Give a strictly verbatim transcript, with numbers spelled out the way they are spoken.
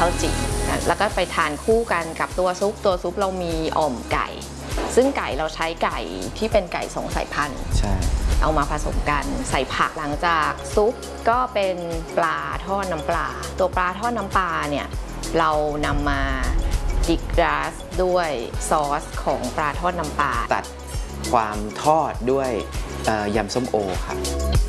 ข้าวจี่แล้วก็ไปทานคู่กันกับตัวซุปตัวซุปเรามีอ่อมไก่ซึ่งไก่เราใช้ไก่ที่เป็นไก่สองสายพันธุ์ใช่เอามาผสมกันใส่ผักหลังจากซุปก็เป็นปลาทอดน้ำปลาตัวปลาทอดน้ำปลาเนี่ยเรานำมาดิกราสด้วยซอสของปลาทอดน้ำปลาตัดความทอดด้วยยำส้มโอครับ